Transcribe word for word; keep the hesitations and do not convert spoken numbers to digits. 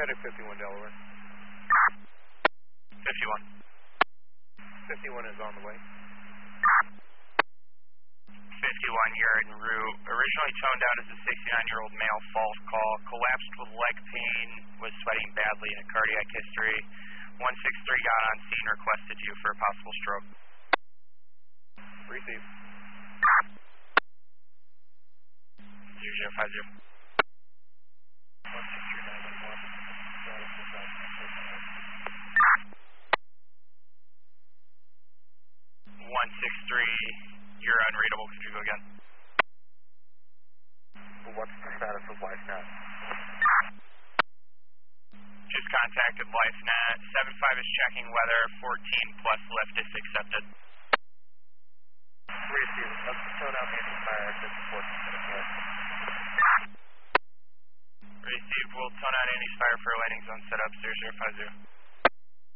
Medic fifty-one Delaware. fifty-one. fifty-one is on the way. fifty-one, you're en route. Originally toned down as a sixty-nine-year-old male, false call. Collapsed with leg pain, was sweating badly in a cardiac history. one six three got on scene, requested you for a possible stroke. Receive. zero zero five zero. one six three, you're unreadable. Could you go again? What's the status of LifeNet? Just contacted LifeNet. seven five is checking weather. fourteen plus lift is accepted. Receive. Let's tone out anti-fire at fourteen minutes north. Receive. We'll tone out anti-fire for landing zone setup zero zero five zero.